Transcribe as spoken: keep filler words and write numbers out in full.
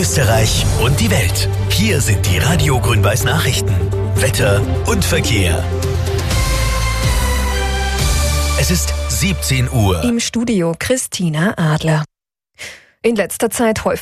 Österreich und die Welt. Hier sind die Radio Grün-Weiß Nachrichten. Wetter und Verkehr. Es ist siebzehn Uhr. Im Studio Christina Adler. In letzter Zeit häufig